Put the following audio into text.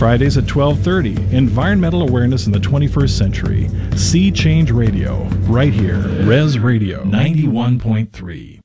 Fridays at 12:30. Environmental awareness in the 21st century. Sea Change Radio, right here. Res Radio 91.3.